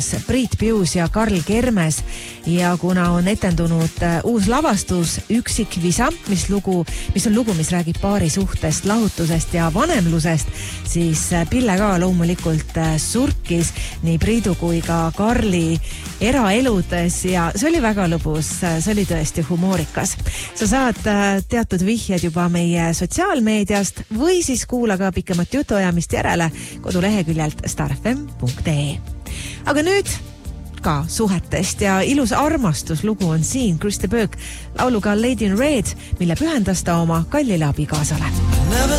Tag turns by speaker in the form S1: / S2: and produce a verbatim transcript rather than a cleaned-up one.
S1: Priit Pius ja Karl Kermes ja kuna on etendunud uus lavastus Üksik visa, mis, lugu, mis on lugu, mis räägib paari suhtest, lahutusest ja vanemlusest, siis Pille ka loomulikult surkis nii Priidu kui ka Karli eraeludes ja see oli väga lõbus, see oli tõesti humoorikas. Sa saad teatud vihjed juba meie sotsiaalmeediast või siis kuula ka pikemat jutuajamist järele koduleheküljelt star f m punkt e. Aga nüüd ka suhetest ja ilus armastuslugu on siin Krista Böök lauluga Lady in Red, mille pühendas ta oma kallile abikaasale.
S2: Never